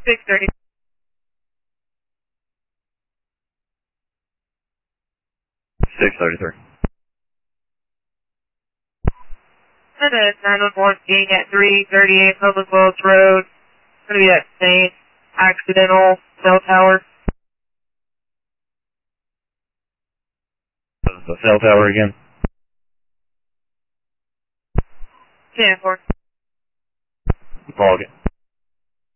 630. 633. And then 911 being at 338 Public Wells Road. It's going to be that same accidental cell tower. The cell tower again. 10-4. Log it.